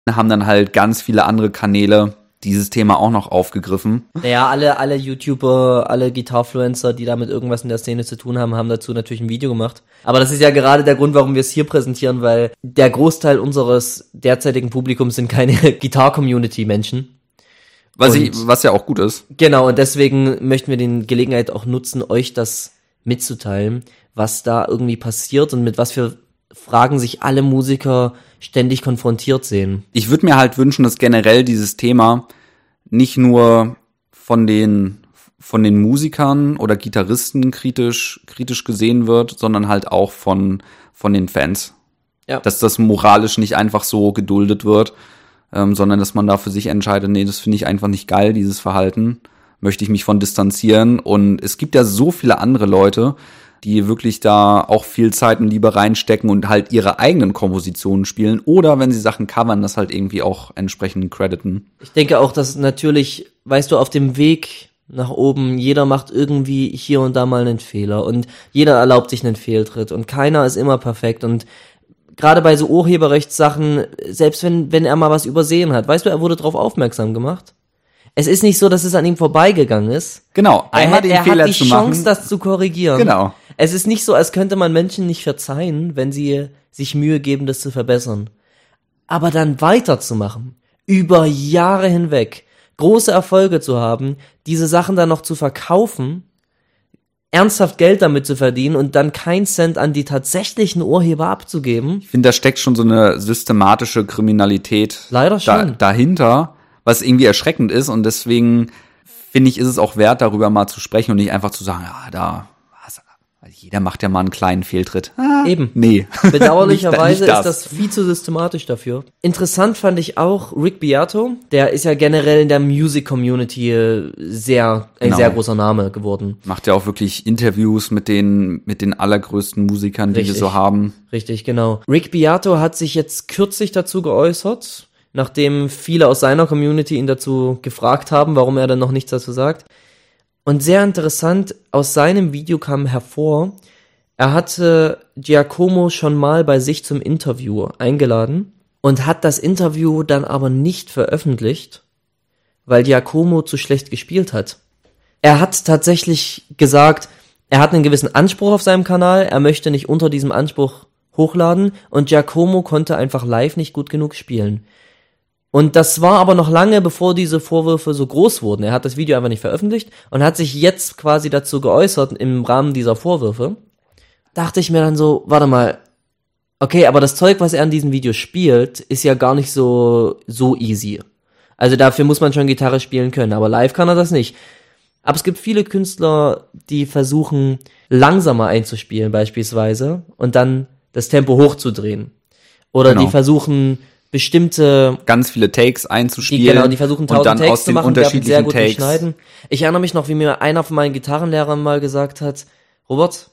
haben dann halt ganz viele andere Kanäle dieses Thema auch noch aufgegriffen. Naja, alle YouTuber, alle Gitarfluencer, die damit irgendwas in der Szene zu tun haben, haben dazu natürlich ein Video gemacht. Aber das ist ja gerade der Grund, warum wir es hier präsentieren, weil der Großteil unseres derzeitigen Publikums sind keine Gitar-Community-Menschen. Was ja auch gut ist. Genau, und deswegen möchten wir die Gelegenheit auch nutzen, euch das mitzuteilen, was da irgendwie passiert und mit was für Fragen sich alle Musiker ständig konfrontiert sehen. Ich würde mir halt wünschen, dass generell dieses Thema nicht nur von den Musikern oder Gitarristen kritisch gesehen wird, sondern halt auch von den Fans. Ja. Dass das moralisch nicht einfach so geduldet wird, sondern dass man da für sich entscheidet, nee, das finde ich einfach nicht geil, dieses Verhalten, möchte ich mich von distanzieren. Und es gibt ja so viele andere Leute, die wirklich da auch viel Zeit und Liebe reinstecken und halt ihre eigenen Kompositionen spielen oder wenn sie Sachen covern, das halt irgendwie auch entsprechend crediten. Ich denke auch, dass natürlich, weißt du, auf dem Weg nach oben, jeder macht irgendwie hier und da mal einen Fehler und jeder erlaubt sich einen Fehltritt und keiner ist immer perfekt und gerade bei so Urheberrechtssachen, selbst wenn er mal was übersehen hat, weißt du, er wurde drauf aufmerksam gemacht. Es ist nicht so, dass es an ihm vorbeigegangen ist. Genau, einmal den Fehler zu machen. Er hat die Chance, das zu korrigieren. Genau. Es ist nicht so, als könnte man Menschen nicht verzeihen, wenn sie sich Mühe geben, das zu verbessern. Aber dann weiterzumachen, über Jahre hinweg, große Erfolge zu haben, diese Sachen dann noch zu verkaufen, ernsthaft Geld damit zu verdienen und dann keinen Cent an die tatsächlichen Urheber abzugeben. Ich finde, da steckt schon so eine systematische Kriminalität leider schon dahinter, was irgendwie erschreckend ist und deswegen finde ich, ist es auch wert, darüber mal zu sprechen und nicht einfach zu sagen, jeder macht ja mal einen kleinen Fehltritt. Eben. Nee. Bedauerlicherweise ist das viel zu systematisch dafür. Interessant fand ich auch Rick Beato, der ist ja generell in der Music-Community ein sehr großer Name geworden. Macht ja auch wirklich Interviews mit den allergrößten Musikern, die wir so haben. Richtig, genau. Rick Beato hat sich jetzt kürzlich dazu geäußert, nachdem viele aus seiner Community ihn dazu gefragt haben, warum er dann noch nichts dazu sagt. Und sehr interessant, aus seinem Video kam hervor, er hatte Giacomo schon mal bei sich zum Interview eingeladen und hat das Interview dann aber nicht veröffentlicht, weil Giacomo zu schlecht gespielt hat. Er hat tatsächlich gesagt, er hat einen gewissen Anspruch auf seinem Kanal, er möchte nicht unter diesem Anspruch hochladen und Giacomo konnte einfach live nicht gut genug spielen. Und das war aber noch lange, bevor diese Vorwürfe so groß wurden. Er hat das Video einfach nicht veröffentlicht und hat sich jetzt quasi dazu geäußert im Rahmen dieser Vorwürfe. Dachte ich mir dann so, warte mal, okay, aber das Zeug, was er in diesem Video spielt, ist ja gar nicht so easy. Also dafür muss man schon Gitarre spielen können, aber live kann er das nicht. Aber es gibt viele Künstler, die versuchen, langsamer einzuspielen beispielsweise und dann das Tempo hochzudrehen. Oder die versuchen bestimmte ganz viele Takes einzuspielen. Die versuchen 1000 Takes zu machen, die sehr gut schneiden. Ich erinnere mich noch, wie mir einer von meinen Gitarrenlehrern mal gesagt hat, Robert,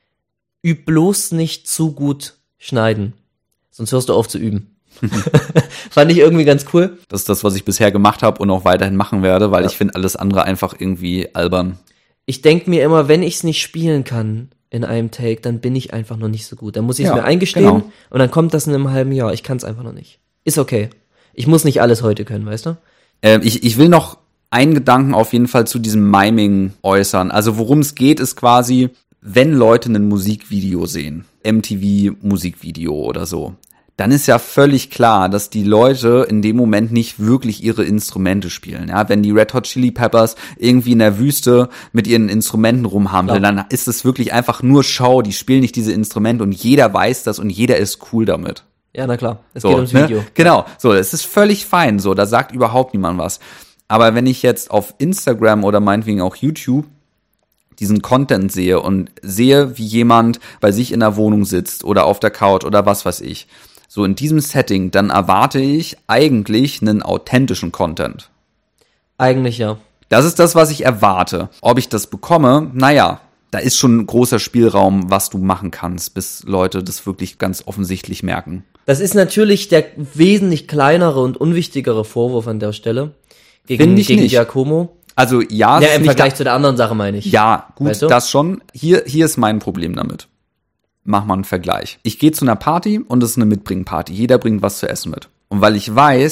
üb bloß nicht zu gut schneiden, sonst hörst du auf zu üben. Fand ich irgendwie ganz cool. Das ist das, was ich bisher gemacht habe und auch weiterhin machen werde, weil ich finde alles andere einfach irgendwie albern. Ich denke mir immer, wenn ich es nicht spielen kann in einem Take, dann bin ich einfach noch nicht so gut. Dann muss ich es mir eingestehen und dann kommt das in einem halben Jahr. Ich kann es einfach noch nicht. Ist okay. Ich muss nicht alles heute können, weißt du? Ich will noch einen Gedanken auf jeden Fall zu diesem Miming äußern. Also worum es geht, ist quasi, wenn Leute ein Musikvideo sehen, MTV-Musikvideo oder so, dann ist ja völlig klar, dass die Leute in dem Moment nicht wirklich ihre Instrumente spielen. Ja, wenn die Red Hot Chili Peppers irgendwie in der Wüste mit ihren Instrumenten rumhampeln, dann ist es wirklich einfach nur Show. Die spielen nicht diese Instrumente und jeder weiß das und jeder ist cool damit. Ja, na klar. Es geht ums Video. Ne? Genau. So, es ist völlig fein. So, da sagt überhaupt niemand was. Aber wenn ich jetzt auf Instagram oder meinetwegen auch YouTube diesen Content sehe und sehe, wie jemand bei sich in der Wohnung sitzt oder auf der Couch oder was weiß ich, so in diesem Setting, dann erwarte ich eigentlich einen authentischen Content. Eigentlich ja. Das ist das, was ich erwarte. Ob ich das bekomme, naja, da ist schon ein großer Spielraum, was du machen kannst, bis Leute das wirklich ganz offensichtlich merken. Das ist natürlich der wesentlich kleinere und unwichtigere Vorwurf an der Stelle gegen Giacomo. Also ja, im Vergleich zu der anderen Sache meine ich. Ja, gut, weißt du? Das schon. Hier ist mein Problem damit. Mach mal einen Vergleich. Ich gehe zu einer Party und es ist eine Mitbringparty. Jeder bringt was zu essen mit. Und weil ich weiß,